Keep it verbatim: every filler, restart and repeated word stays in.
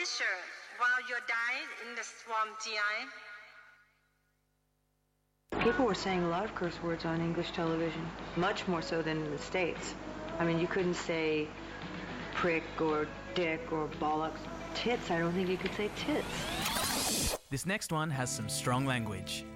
leisure while you die in the swamp, G I. People were saying a lot of curse words on English television, much more so than in the States. I mean, you couldn't say prick or dick or bollocks. Tits, I don't think you could say tits. This next one has some strong language.